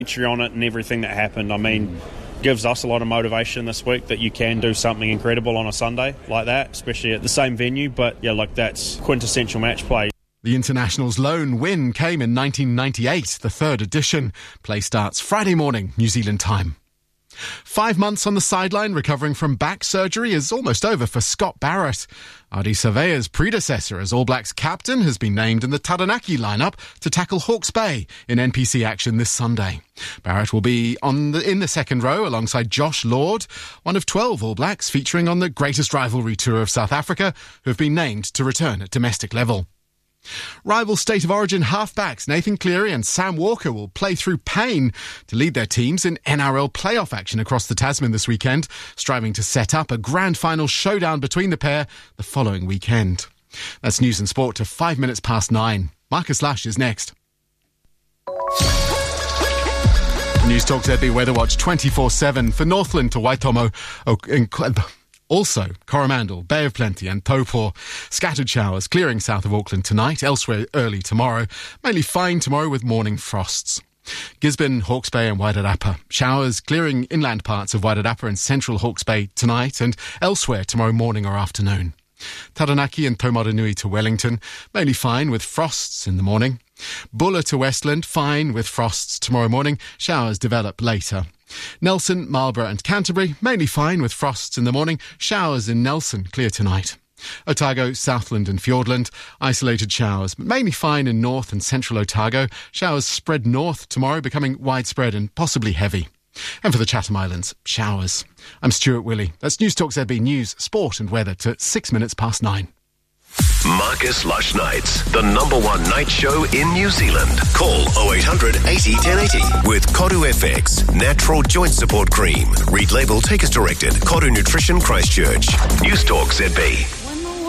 Entry on it and everything that happened, I mean, gives us a lot of motivation this week that you can do something incredible on a Sunday like that, especially at the same venue. But yeah, look, that's quintessential match play. The International's lone win came in 1998, the third edition. Play starts Friday morning, New Zealand time. 5 months on the sideline recovering from back surgery is almost over for Scott Barrett. Ardie Savea's predecessor as All Blacks captain has been named in the Taranaki lineup to tackle Hawke's Bay in NPC action this Sunday. Barrett will be in the second row alongside Josh Lord, one of 12 All Blacks featuring on the greatest rivalry tour of South Africa, who have been named to return at domestic level. Rival State of Origin halfbacks Nathan Cleary and Sam Walker will play through pain to lead their teams in NRL playoff action across the Tasman this weekend, striving to set up a grand final showdown between the pair the following weekend. That's news and sport to 5 minutes past 9. Marcus Lush is next. News Talk ZB Weather Watch 24/7 for Northland to Waitomo. Also, Coromandel, Bay of Plenty and Taupo. Scattered showers clearing south of Auckland tonight, elsewhere early tomorrow. Mainly fine tomorrow with morning frosts. Gisborne, Hawke's Bay and Wairarapa. Showers clearing inland parts of Wairarapa and central Hawke's Bay tonight and elsewhere tomorrow morning or afternoon. Taranaki and Taumaranui to Wellington. Mainly fine with frosts in the morning. Bulla to Westland, fine with frosts tomorrow morning. Showers develop later. Nelson, Marlborough and Canterbury, mainly fine with frosts in the morning. Showers in Nelson, clear tonight. Otago, Southland and Fiordland, isolated showers, but mainly fine in north and central Otago. Showers spread north tomorrow, becoming widespread and possibly heavy. And for the Chatham Islands, showers. I'm Stuart Willey. That's News Talk ZB News, Sport and Weather to 6 minutes past 9. Marcus Lush Nights, the #1 night show in New Zealand. Call 0800 80 1080 with Koru FX, natural joint support cream. Read label, take as directed. Koru Nutrition Christchurch. News Talk ZB.